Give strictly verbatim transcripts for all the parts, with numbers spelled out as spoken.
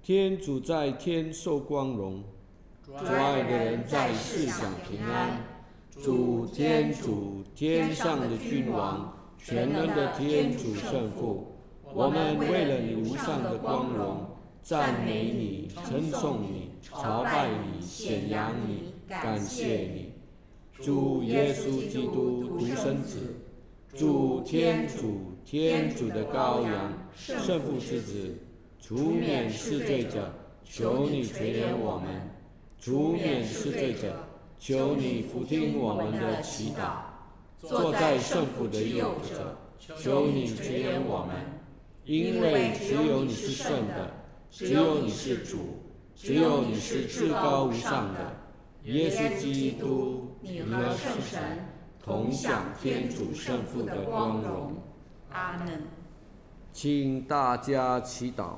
天主在天受光荣，主爱的人在世享平安。主天主，天上的君王，全能的天主圣父，我们为了你无上的光荣，赞美你，称颂你，朝拜你，显扬你，感谢你。主耶稣基督独生子，主天主，天主的羔羊，圣父之子，除免世罪者，求你垂怜我们；除免世罪者，求你俯听我们的祈祷。坐在圣父的右者，求你垂怜我们，因为只有你是圣的，只有你是主，只有你是至高无上的。耶稣基督，你和圣神同享天主圣父的光荣。 阿门。 请大家祈祷。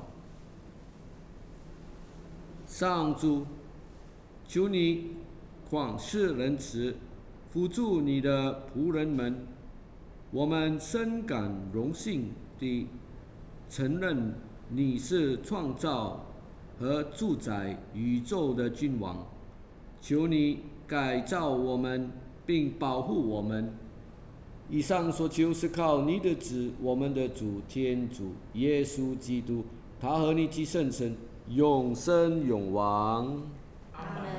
上主，求你广施仁慈，辅助你的仆人们。我们深感荣幸地承认你是创造和主宰宇宙的君王。求你改造我们，并保护我们。以上所求是靠你的子，我们的主天主耶稣基督，他和你及圣神永生永王。 阿门。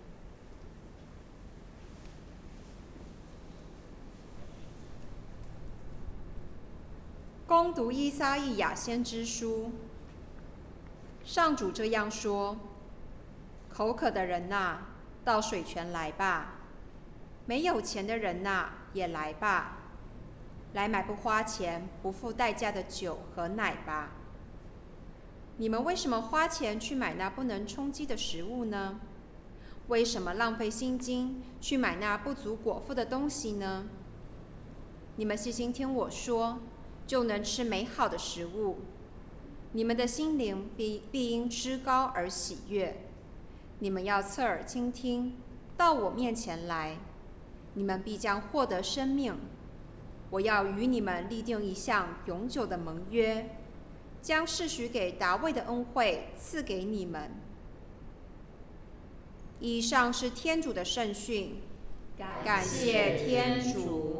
恭读依撒意亚先知书。上主这样说：口渴的人呐，到水泉来吧；没有钱的人呐，也来吧，来买不花钱、不付代价的酒和奶吧。你们为什么花钱去买那不能充饥的食物呢？为什么浪费心金去买那不足果腹的东西呢？你们细心听我说，就能吃美好的食物。你们的心灵必必因吃高而喜悦。你们要侧耳倾听，到我面前来，你们必将获得生命。我要与你们立定一项永久的盟约，将世许给达味的恩惠赐给你们。以上是天主的圣训，感谢天主。